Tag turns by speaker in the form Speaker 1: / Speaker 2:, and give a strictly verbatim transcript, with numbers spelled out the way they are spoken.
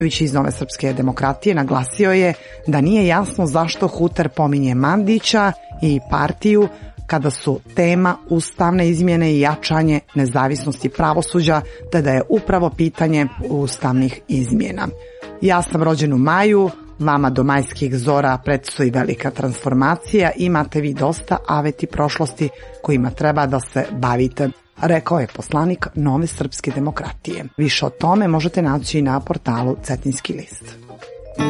Speaker 1: iz Nove srpske demokratije naglasio je da nije jasno zašto Huter pominje Mandića i partiju kada su tema ustavne izmjene i jačanje nezavisnosti pravosuđa, te da je upravo pitanje ustavnih izmjena. Ja sam rođen u maju, vama do majskih zora predstoji velika transformacija, imate vi dosta aveti prošlosti kojima treba da se bavite, rekao je poslanik Nove srpske demokratije. Više o tome možete naći na portalu Cetinjski list.